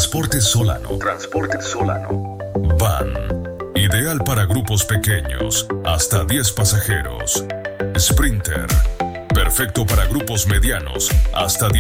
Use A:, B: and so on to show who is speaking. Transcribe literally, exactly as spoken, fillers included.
A: Transporte Solano. Transporte Solano. Van. Ideal para grupos pequeños, hasta diez pasajeros. Sprinter. Perfecto para grupos medianos, hasta diez.